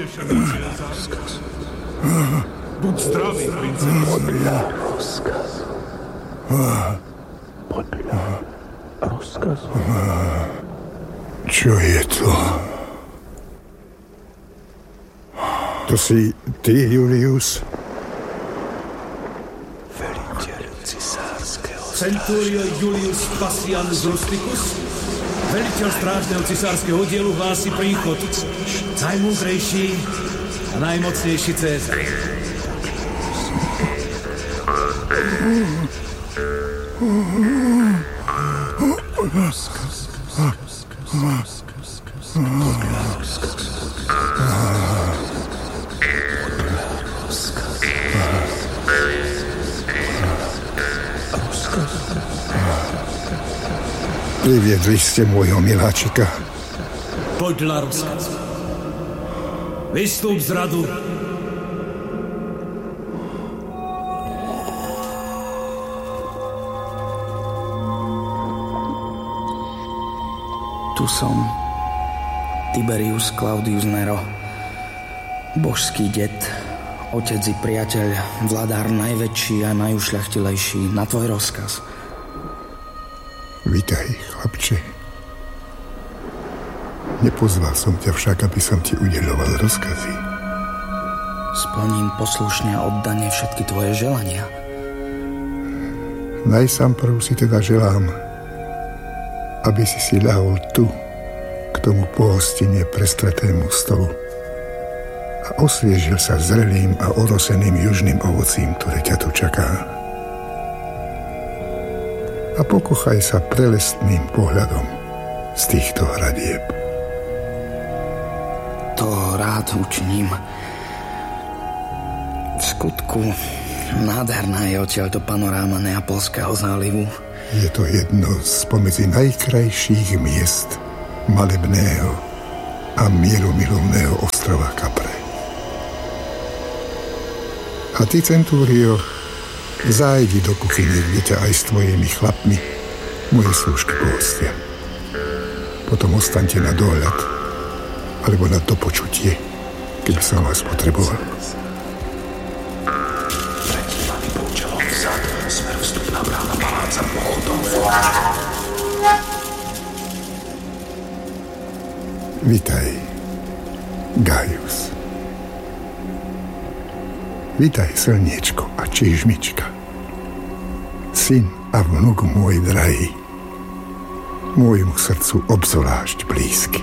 Buď zdravý, princeso. Podľa rozkazu. Podľa rozkazu. Čo je to? To si ty, Julius? Veliteľ cisárskeho Centurio Julius Passianus Rusticus, veliteľ strážneho cisárskeho oddielu, hlási príchod. Najmúdrejší a najmocnejší Cézar. Priviedli ste môjho miláčika. Podľa rozkazu. Vystúp z radu. Tu som, Tiberius Claudius Nero, božský det, otec i priateľ, vladár najväčší a najušľachtilejší, na tvoj rozkaz. Vítaj, chlapče. Nepozval som ťa však, aby som ti udeľoval rozkazy. Splním poslušne a oddane všetky tvoje želania. Najsamprv si teda želám, aby si ľahol tu, k tomu pohostine prestretému stolu a osviežil sa zrelým a oroseným južným ovocím, ktoré ťa tu čaká. A pokochaj sa prelestným pohľadom z týchto hradieb. To rád učiním. V skutku nádherná je odtiaľto panoráma Neapolského zálivu. Je to jedno spomedzi najkrajších miest malebného a mierumilovného ostrova Capre. A ty, Centúrio, zájdi do kuchyne, kde ťa aj s tvojimi chlapmi moje slúžky pohostia. Potom ostaňte na dohľad alebo na dopočutie, keby som vás potreboval. Pred nami poučalo vzad, smeru vstupná brána paláca pochodom von. Vítaj, Gaius. Vítaj, slniečko a čižmička. Syn a vnuk môj drahý, môjmu srdcu obzvlášť blízky.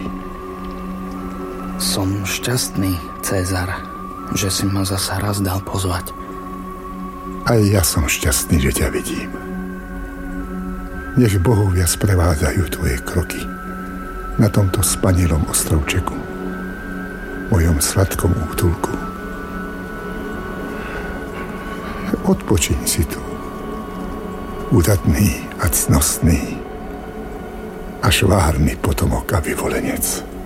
Som šťastný, Cézar, že si ma zasa raz dal pozvať. Aj ja som šťastný, že ťa vidím. Nech bohovia sprevádzajú tvoje kroky na tomto spanilom ostrovčeku, mojom sladkom útulku. Odpočiň si tu, udatný a cnostný a švárny potomok a vyvolenec.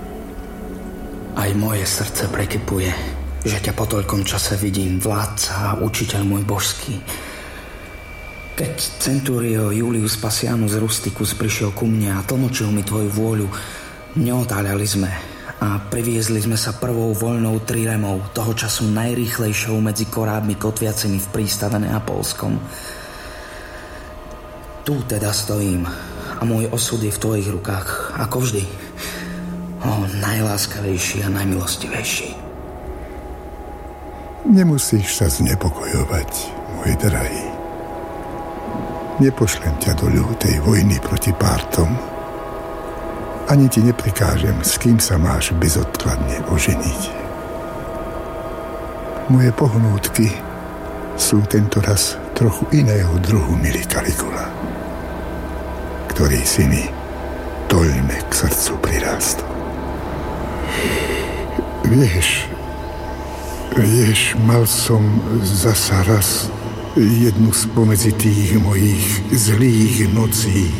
Aj moje srdce prekypuje, že ťa po toľkom čase vidím, vládca a učiteľ môj božský. Keď Centurio Julius Passianus Rusticus prišiel ku mne a tlmočil mi tvoju vôľu, neotáľali sme a priviezli sme sa prvou voľnou triremou, toho času najrýchlejšou medzi korábmi kotviacimi v prístave Neapolskom. Tu teda stojím a môj osud je v tvojich rukách, ako vždy. Najláskavejší a najmilostivejší. Nemusíš sa znepokojovať, môj drahý. Nepošlem ťa do ľútej vojny proti Pártom. Ani ti neprikážem, s kým sa máš bezodkladne oženiť. Moje pohnútky sú tentoraz trochu iného druhu, milý Caligula, ktorý si mi toľme k srdcu prirástol. Vieš, mal som zasa raz jednu spomedzi tých mojich zlých nocí.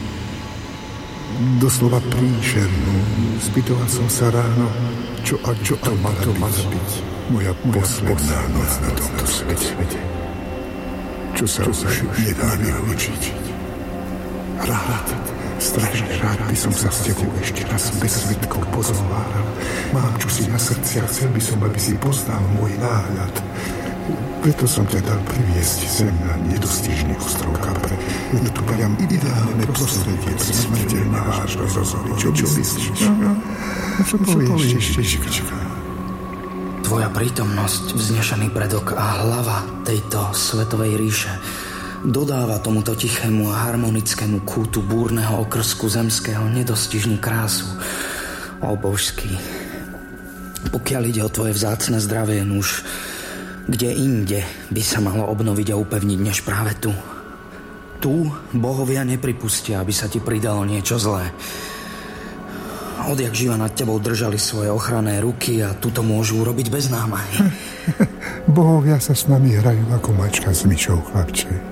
Doslova príšernú. Spýtoval som sa ráno, čo to mala byť moja posledná noc na tomto svete. Čo sa už nedá vylúčiť. Strašne rád by som sa s tebou ešte raz bez svedkov pozhováral. Mám čosi na srdci a chcel by som, aby si poznal môj náhľad. Preto som ťa dal priviesť sem na nedostižný ostrov Capre. Je tu priam ideálne prostredie pre smrteľne vážne rozhovory. Čo myslíš? Čo povieš ešte? Tvoja prítomnosť, vznešený predok a hlava tejto svetovej ríše dodáva tomuto tichému a harmonickému kútu búrneho okrsku zemského nedostižnú krásu. O božský, pokiaľ ide o tvoje vzácne zdravie, nuž, kde inde by sa malo obnoviť a upevniť, než práve tu. Tu bohovia nepripustia, aby sa ti pridalo niečo zlé. Odjak živa nad tebou držali svoje ochranné ruky a tuto môžu urobiť bez námahy. Bohovia sa s nami hrajú ako mačka s myšou, chlapče.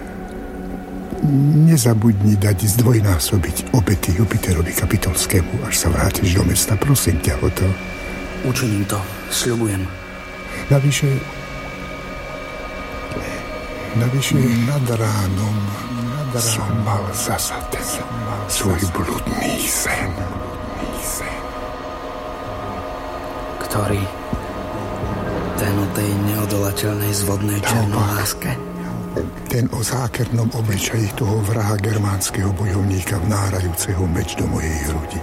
Nezabudni dať zdvojnásobiť obety Jupiterovi Kapitolskému, až sa vrátiš do mesta. Prosím ťa o to. Učiním to, sľubujem. Navyše nad ránom som mal zasa ten svoj bludný sen. Ktorý? Ten o tej neodolateľnej zvodnej černoláske? Ten o zákernom obličaji toho vraha germánskeho bojovníka vnárajúceho meč do mojej hrudi.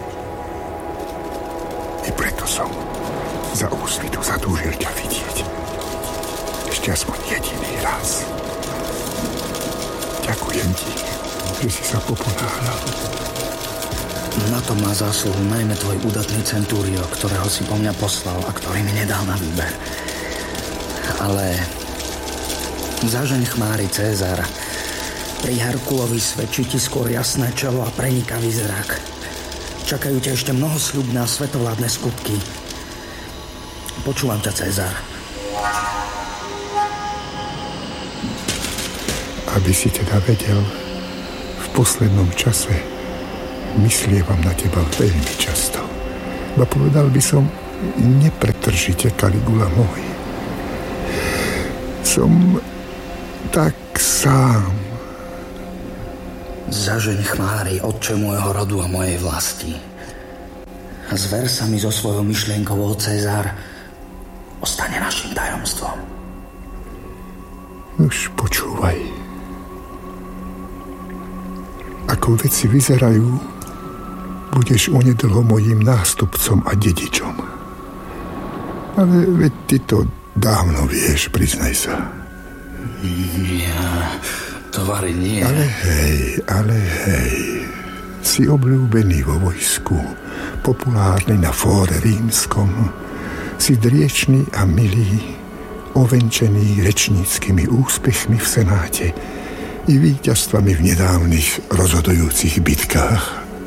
I preto som za úsvitu zatúžil ťa vidieť. Ešte aspoň jediný raz. Ďakujem ti, že si sa poponáhľal. Na to má zásluhu najmä tvoj údatný centúrio, ktorého si po mňa poslal a ktorý mi nedal na výber. Ale zažeň chmári Cézar. Pri Herkulovi svedčí ti skôr jasné čelo a prenikavý zrak. Čakajú ťa ešte mnohosľubné a svetovládne skutky. Počúvam ťa, Cézar. Aby si teda vedel, v poslednom čase myslievam na teba veľmi často. Ba povedal by som, nepretržite, Kaligula môj. Som tak sám. Zažeň chmári, otče môjho rodu a mojej vlasti. A zver sa mi so svojou myšlienkou, o Cézar, ostane našim tajomstvom. Už počúvaj. Ako veci vyzerajú, budeš onedlho mojím nástupcom a dedičom. Ale veď ty to dávno vieš, priznaj sa. Ja, tovary nie. Ale hej. Si obľúbený vo vojsku, populárny na fóre rímskom. Si driečný a milý, ovenčený rečníckymi úspechmi v senáte i víťazstvami v nedávnych rozhodujúcich bitkách.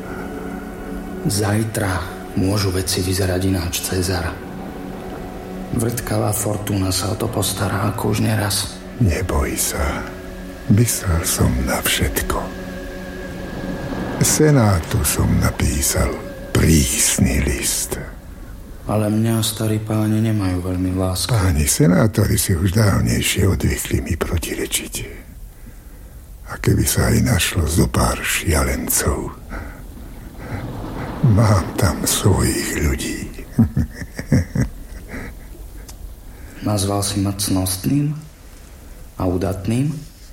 Zajtra môžu veci vyzerať ináč, Cézar. Vrtkavá fortúna sa o to postará, ako už neraz. Neboj sa, myslel som na všetko. Senátu som napísal prísny list. Ale mňa starí páni nemajú veľmi lásku. Páni senátori si už dávnejšie odvykli mi protirečiť. A keby sa aj našlo zo pár šialencov, mám tam svojich ľudí. Nazval si ma cnostným a udatným?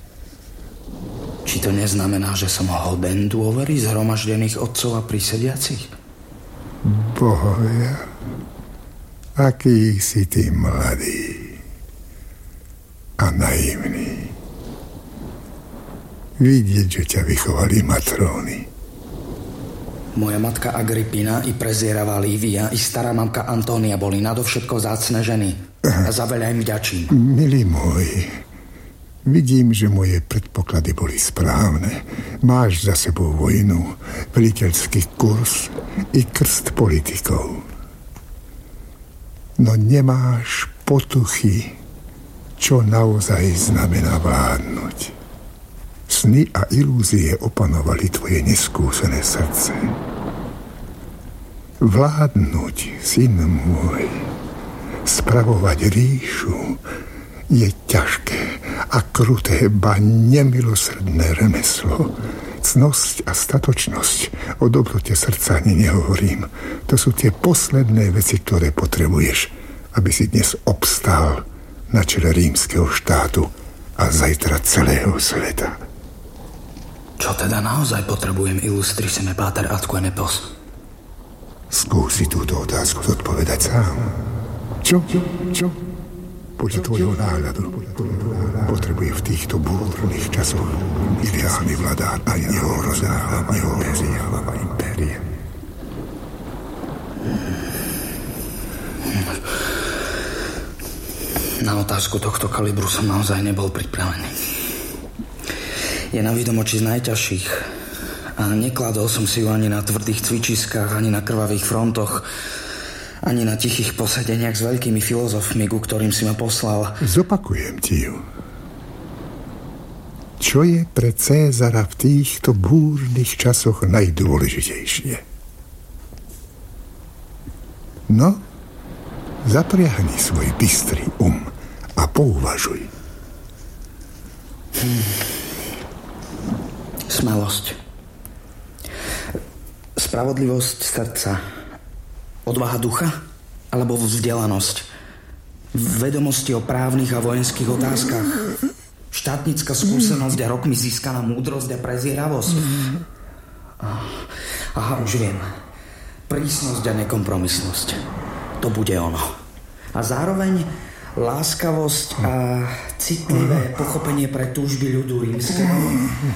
Či to neznamená, že som hoden dôvery zhromaždených otcov a prisediacich? Bohovia, aký si ty mladý a naivný. Vidieť, že ťa vychovali matróny. Moja matka Agrippina i prezieravá Lívia i stará mamka Antónia boli nadovšetko vzácne ženy. A za veľa im vďačím. Milý môj, vidím, že moje predpoklady boli správne. Máš za sebou vojnu, veliteľský kurz i krst politikov. No nemáš potuchy, čo naozaj znamená vládnuť. Sny a ilúzie opanovali tvoje neskúsené srdce. Vládnuť, syn môj, spravovať ríšu, je ťažké a kruté, ba nemilosrdné remeslo. Cnosť a statočnosť, o dobrote srdca ani nehovorím. To sú tie posledné veci, ktoré potrebuješ, aby si dnes obstál na čele rímskeho štátu a zajtra celého sveta. Čo teda naozaj potrebujem, illustrissime páter atque nepos? Skúsi túto otázku zodpovedať sám. Čo? Podľa tvojho náhľadu potrebuje v týchto búrnych časoch ideálny vladár a neohrozená impéria. Na otázku tohto kalibru som naozaj nebol pripravený. Je na výdomoči z najťažších a nekladol som si ju ani na tvrdých cvičiskách, ani na krvavých frontoch, ani na tichých posedeniach s veľkými filozofmi, ku ktorým si ma poslal. Zopakujem ti ju. Čo je pre Cézara v týchto búrnych časoch najdôležitejšie? No, zapriahni svoj bystrý a pouvažuj. Smelosť. Spravodlivosť srdca. Odvaha ducha? Alebo vzdelanosť? Vedomosti o právnych a vojenských otázkach? Štátnická skúsenosť a rokmi získaná múdrosť a prezieravosť? Aha, už viem. Prísnosť a nekompromisnosť. To bude ono. A zároveň láskavosť a citlivé pochopenie pre túžby ľudu rímskeho